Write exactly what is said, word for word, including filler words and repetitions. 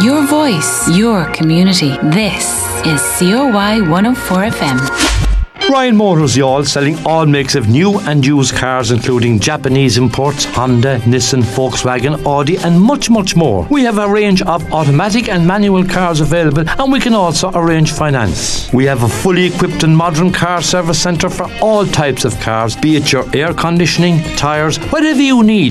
Your voice, your community. This is C O Y one oh four F M. Ryan Motors, y'all, selling all makes of new and used cars, including Japanese imports, Honda, Nissan, Volkswagen, Audi, and much, much more. We have a range of automatic and manual cars available, and we can also arrange finance. We have a fully equipped and modern car service centre for all types of cars, be it your air conditioning, tyres, whatever you need.